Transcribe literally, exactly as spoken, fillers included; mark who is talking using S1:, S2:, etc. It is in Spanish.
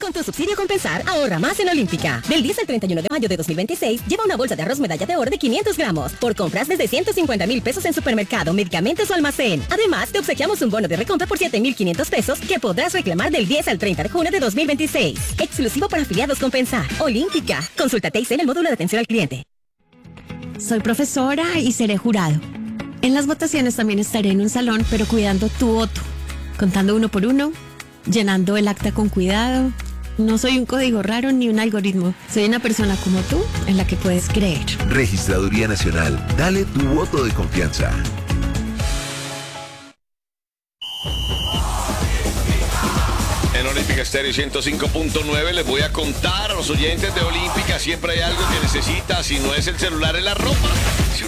S1: Con tu subsidio Compensar, ahorra más en Olímpica. Del diez al treinta y uno de mayo de dos mil veintiséis, lleva una bolsa de arroz medalla de oro de quinientos gramos por compras desde ciento cincuenta mil pesos en supermercado, medicamentos o almacén. Además, te obsequiamos un bono de recompra por siete mil quinientos pesos que podrás reclamar del diez al treinta de junio de dos mil veintiséis. Exclusivo para afiliados Compensar. Olímpica. Consulta T I C en el módulo de atención al cliente.
S2: Soy profesora y seré jurado. En las votaciones también estaré en un salón, pero cuidando tu voto, contando uno por uno, llenando el acta con cuidado. No soy un código raro ni un algoritmo. Soy una persona como tú en la que puedes creer.
S3: Registraduría Nacional. Dale tu voto de confianza.
S4: En Olímpica Estéreo ciento cinco punto nueve les voy a contar a los oyentes de Olímpica, siempre hay algo que necesitas, si no es el celular, es la ropa. Si